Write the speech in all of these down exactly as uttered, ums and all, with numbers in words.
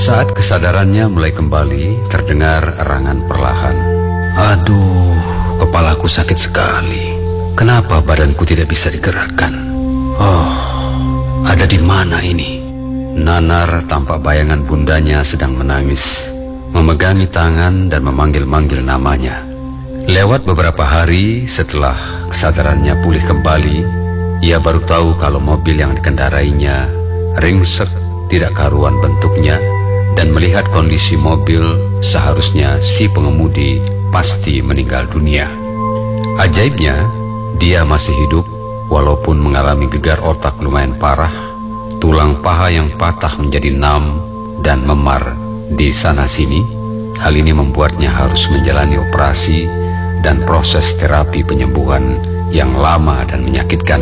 Saat kesadarannya mulai kembali, terdengar erangan perlahan. Aduh, kepalaku sakit sekali. Kenapa badanku tidak bisa digerakkan? Oh, ada di mana ini? Nanar tampak bayangan bundanya sedang menangis, memegangi tangan dan memanggil-manggil namanya. Lewat beberapa hari setelah kesadarannya pulih kembali, ia baru tahu kalau mobil yang dikendarainya ringsek, tidak karuan bentuknya, dan melihat kondisi mobil seharusnya si pengemudi pasti meninggal dunia. Ajaibnya, dia masih hidup walaupun mengalami gegar otak lumayan parah, tulang paha yang patah menjadi enam dan memar di sana-sini. Hal ini membuatnya harus menjalani operasi dan proses terapi penyembuhan yang lama dan menyakitkan.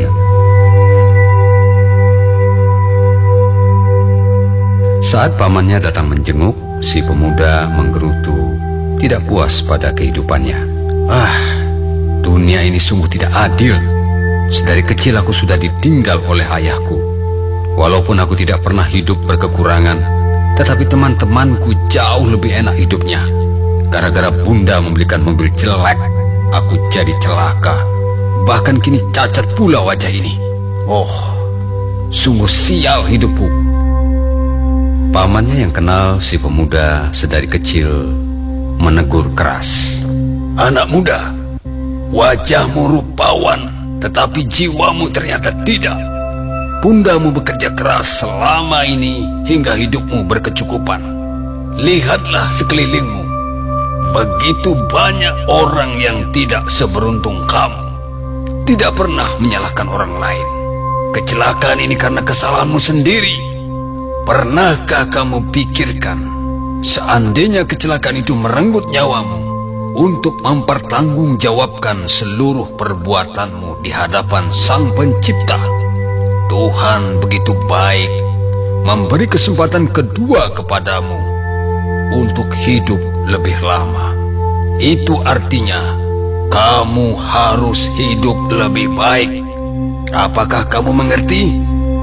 Saat pamannya datang menjenguk, si pemuda menggerutu, tidak puas pada kehidupannya. Ah, dunia ini sungguh tidak adil. Sedari kecil aku sudah ditinggal oleh ayahku. Walaupun aku tidak pernah hidup berkekurangan, tetapi teman-temanku jauh lebih enak hidupnya. Gara-gara bunda membelikan mobil jelek, aku jadi celaka. Bahkan kini cacat pula wajah ini. Oh, sungguh sial hidupku. Pamannya yang kenal si pemuda sedari kecil menegur keras. Anak muda, wajahmu rupawan, tetapi jiwamu ternyata tidak. Bundamu bekerja keras selama ini hingga hidupmu berkecukupan. Lihatlah sekelilingmu. Begitu banyak orang yang tidak seberuntung kamu. Tidak pernah menyalahkan orang lain. Kecelakaan ini karena kesalahanmu sendiri. Pernahkah kamu pikirkan, seandainya kecelakaan itu merenggut nyawamu, untuk mempertanggungjawabkan seluruh perbuatanmu di hadapan Sang Pencipta? Tuhan begitu baik, memberi kesempatan kedua kepadamu untuk hidup lebih lama. Itu artinya kamu harus hidup lebih baik. Apakah kamu mengerti?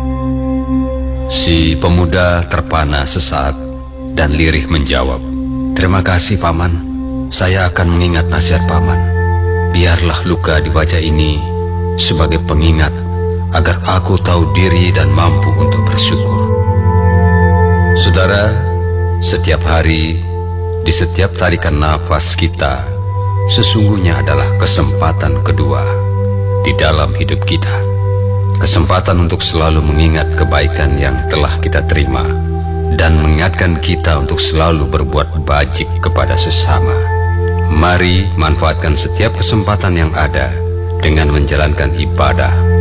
Si pemuda terpana sesaat dan lirih menjawab, terima kasih paman, saya akan mengingat nasihat paman. Biarlah luka di wajah ini sebagai pengingat agar aku tahu diri dan mampu untuk bersyukur. Saudara, setiap hari, di setiap tarikan nafas kita, sesungguhnya adalah kesempatan kedua di dalam hidup kita. Kesempatan untuk selalu mengingat kebaikan yang telah kita terima dan mengingatkan kita untuk selalu berbuat bajik kepada sesama. Mari manfaatkan setiap kesempatan yang ada dengan menjalankan ibadah